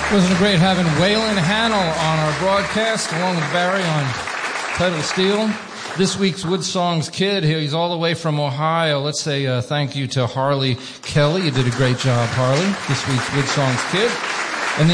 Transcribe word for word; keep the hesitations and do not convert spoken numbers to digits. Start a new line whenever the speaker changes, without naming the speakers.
Wasn't it great having Waylon Hannell on our broadcast, along with Barry on Pedal Steel? This week's Wood Songs Kid, he's all the way from Ohio. Let's say uh, thank you to Harley Kelly. You did a great job, Harley. This week's Wood Songs Kid.